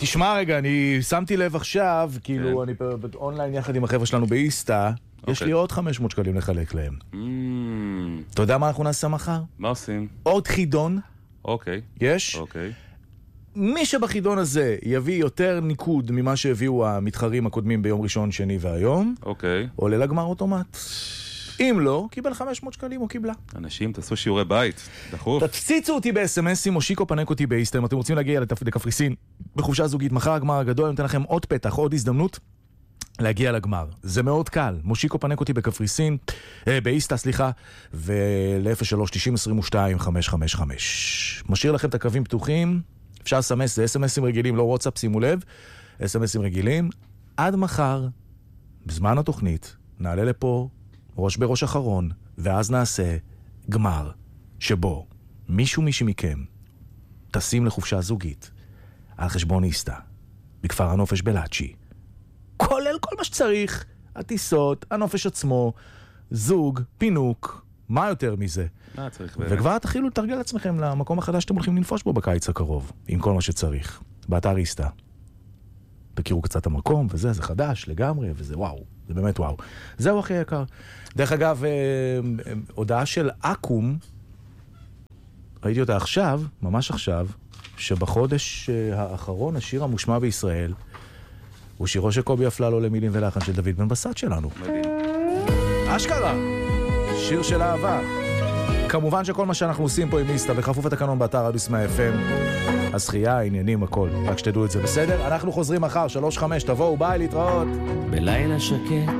תשמע רגע, אני שמתי לב עכשיו, כאילו, אני אונליין יחד עם החבר'ה שלנו באיסטה, יש לי עוד 500 שקלים לחלק להם. אתה יודע מה אנחנו נעשה מחר? מה עושים? עוד חידון. אוקיי. יש? אוקיי. מי שבחידון הזה יביא יותר ניקוד ממה שהביאו המתחרים הקודמים ביום ראשון, שני והיום, אוקיי. עולה לגמר אוטומט. אם לא, קיבל 500 שקלים או קיבלה. אנשים, תעשו שיעורי בית. דחוף. תפציצו אותי ב-SMSים או שיקו פנק אותי באיסטה. אם אתם רוצים להגיע לקפריסין בחופשה זוגית מחר הגמר הגדול, אני נותן לכם עוד פתח, עוד הזדמנות להגיע לגמר. זה מאוד קל. מושיקו פנק אותי בקפריסין, באיסטה, סליחה, ול-03-90-22-555. משאיר לכם את הקווים פתוחים. אפשר לסמס, זה SMSים רגילים, לא וואטסאפ, שימו לב. SMSים רגילים. עד מחר, בזמן התוכנית, נעלה לפה ראש בראש אחרון, ואז נעשה גמר, שבו מישהו מכם טסים לחופשה זוגית, על חשבון איסטה, בכפר הנופש בלאצ'י. כולל כל מה שצריך, הטיסות, הנופש עצמו, זוג, פינוק, מה יותר מזה? מה צריך באמת? וכבר תחילו לתרגל עצמכם למקום החדש שאתם הולכים לנפוש בו בקיץ הקרוב, עם כל מה שצריך, באתר איסטה. תכירו קצת המקום, וזה, זה חדש לגמרי, וזה וואו, זה באמת וואו. זהו הכי יקר. דרך אגב, הודעה של אקום, ראיתי אותה עכשיו, ממש עכשיו, שבחודש האחרון, השיר המושמע בישראל, הוא שירו של קובי אפללו למילים ולחן של דוד בן בסט שלנו. מדהים. אשכרה, שיר של אהבה. כמובן שכל מה שאנחנו עושים פה עם איסטה, בכפוף התקנון באתר רדיו סמי FM, הזכייה, העניינים, הכל. רק שתדעו את זה בסדר. אנחנו חוזרים מחר, 3-5, תבואו, ביי, להתראות. בלילה שקט